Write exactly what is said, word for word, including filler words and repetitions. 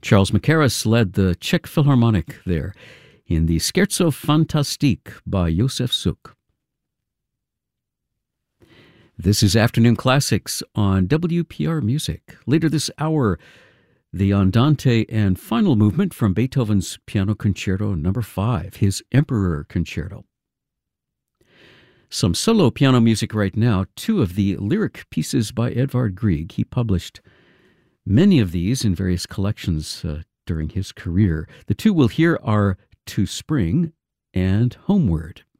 Charles Mackerras led the Czech Philharmonic there in the Scherzo Fantastique by Josef Suk. This is Afternoon Classics on W P R Music. Later this hour, the Andante and final movement from Beethoven's Piano Concerto number five, his Emperor Concerto. Some solo piano music right now, two of the lyric pieces by Edvard Grieg. He published many of these in various collections uh, during his career. The two we'll hear are To Spring and Homeward.